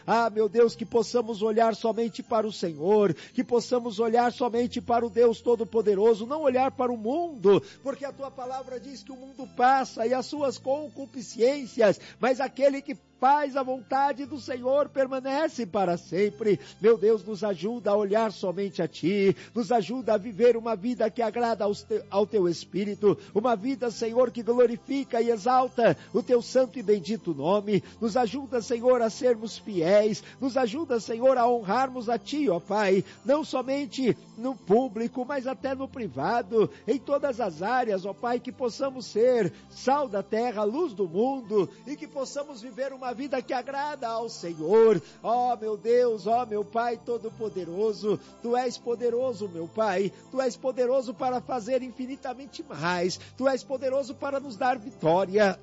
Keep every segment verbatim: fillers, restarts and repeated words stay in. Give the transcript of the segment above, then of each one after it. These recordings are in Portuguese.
Ah, meu Deus, que possamos olhar somente para o Senhor, que possamos olhar somente para o Deus Todo-Poderoso, não olhar para o mundo, porque a tua palavra diz que o mundo passa e as suas concupiscências, mas aquele que faz a vontade do Senhor permanece para sempre. Meu Deus, nos ajuda a olhar somente a Ti, nos ajuda a viver uma vida que agrada aos te, ao Teu Espírito, uma vida, Senhor, que glorifica e exalta o Teu santo e bendito nome. Nos ajuda, Senhor, a sermos fiéis, nos ajuda, Senhor, a honrarmos a Ti, ó Pai, não somente no público, mas até no privado, em todas as áreas, ó Pai, que possamos ser sal da terra, luz do mundo, e que possamos viver uma vida que agrada ao Senhor. Ó meu Deus, ó meu Pai Todo-Poderoso, Tu és poderoso, meu Pai, Tu és poderoso para fazer infinitamente mais, Tu és poderoso para nos dar vitória.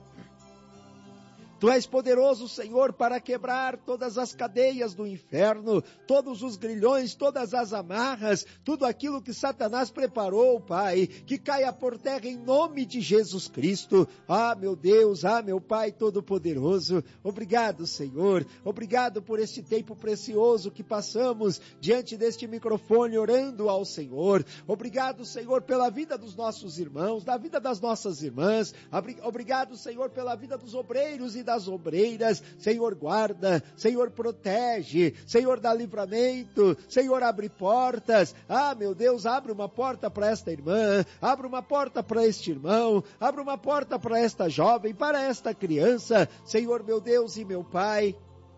Tu és poderoso, Senhor, para quebrar todas as cadeias do inferno, todos os grilhões, todas as amarras, tudo aquilo que Satanás preparou, Pai, que caia por terra em nome de Jesus Cristo. Ah, meu Deus, ah, meu Pai Todo-Poderoso, obrigado, Senhor, obrigado por este tempo precioso que passamos diante deste microfone orando ao Senhor. Obrigado, Senhor, pela vida dos nossos irmãos, da vida das nossas irmãs. Obrigado, Senhor, pela vida dos obreiros e das obreiras. Senhor, guarda, Senhor, protege, Senhor, dá livramento, Senhor, abre portas. Ah, meu Deus, abre uma porta para esta irmã, abre uma porta para este irmão, abre uma porta para esta jovem, para esta criança, Senhor, meu Deus e meu Pai.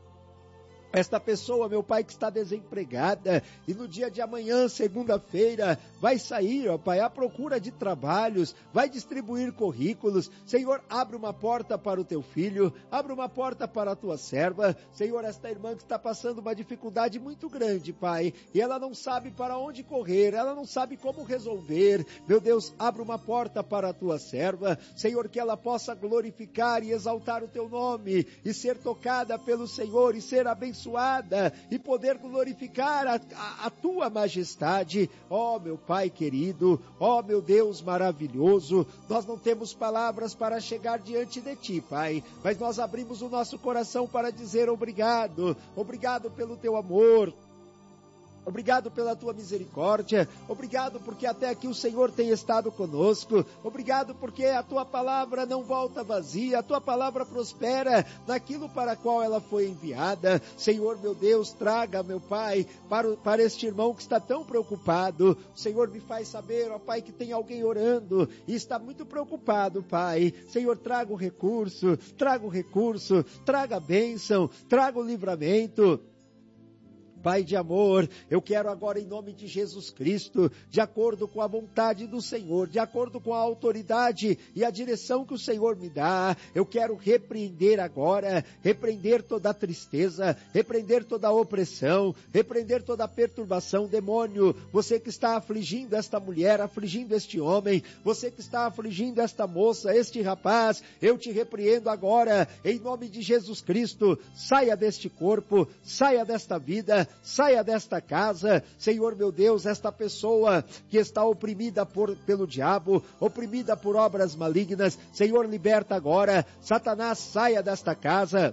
Esta pessoa, meu Pai, que está desempregada e no dia de amanhã, segunda-feira, vai sair, ó Pai, à procura de trabalhos, vai distribuir currículos. Senhor, abre uma porta para o teu filho, abre uma porta para a tua serva. Senhor, esta irmã que está passando uma dificuldade muito grande, Pai, e ela não sabe para onde correr, ela não sabe como resolver. Meu Deus, abre uma porta para a tua serva. Senhor, que ela possa glorificar e exaltar o teu nome e ser tocada pelo Senhor e ser abençoada e poder glorificar a, a, a tua majestade. Ó meu Pai querido, ó meu Deus maravilhoso, nós não temos palavras para chegar diante de ti, Pai, mas nós abrimos o nosso coração para dizer obrigado, obrigado pelo teu amor, obrigado pela tua misericórdia, obrigado porque até aqui o Senhor tem estado conosco, obrigado porque a tua palavra não volta vazia, a tua palavra prospera naquilo para qual ela foi enviada. Senhor, meu Deus, traga, meu Pai, para, para este irmão que está tão preocupado. O Senhor me faz saber, ó Pai, que tem alguém orando e está muito preocupado, Pai. Senhor, traga o recurso, traga o recurso, traga a bênção, traga o livramento. Pai de amor, eu quero agora em nome de Jesus Cristo, de acordo com a vontade do Senhor, de acordo com a autoridade e a direção que o Senhor me dá, eu quero repreender agora, repreender toda a tristeza, repreender toda a opressão, repreender toda a perturbação. Demônio, você que está afligindo esta mulher, afligindo este homem, você que está afligindo esta moça, este rapaz, eu te repreendo agora, em nome de Jesus Cristo. Saia deste corpo, saia desta vida, saia desta casa. Senhor meu Deus, esta pessoa que está oprimida por, pelo diabo, oprimida por obras malignas, Senhor, liberta agora. Satanás, saia desta casa,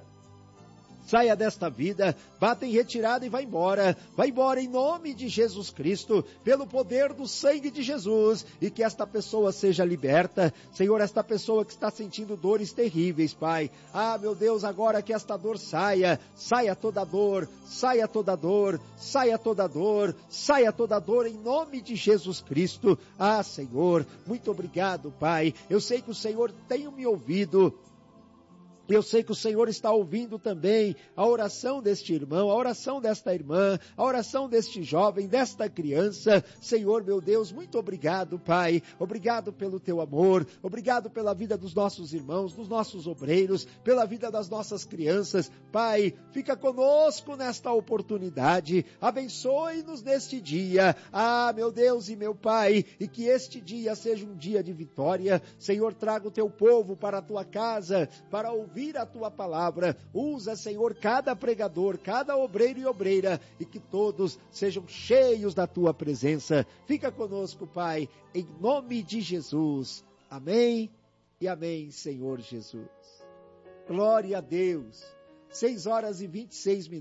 saia desta vida, bata em retirada e vai embora, vai embora em nome de Jesus Cristo, pelo poder do sangue de Jesus, e que esta pessoa seja liberta. Senhor, esta pessoa que está sentindo dores terríveis, Pai, ah meu Deus, agora que esta dor saia, saia toda dor, saia toda dor, saia toda dor, saia toda dor em nome de Jesus Cristo. Ah Senhor, muito obrigado, Pai, eu sei que o Senhor tem me ouvido, eu sei que o Senhor está ouvindo também a oração deste irmão, a oração desta irmã, a oração deste jovem, desta criança. Senhor meu Deus, muito obrigado, Pai, obrigado pelo teu amor, obrigado pela vida dos nossos irmãos, dos nossos obreiros, pela vida das nossas crianças. Pai, fica conosco nesta oportunidade, abençoe-nos neste dia, ah meu Deus e meu Pai, e que este dia seja um dia de vitória. Senhor, traga o teu povo para a tua casa, para ouvir a tua palavra. Usa, Senhor, cada pregador, cada obreiro e obreira, e que todos sejam cheios da tua presença. Fica conosco, Pai, em nome de Jesus. Amém e amém, Senhor Jesus. Glória a Deus. Seis horas e vinte e seis minutos.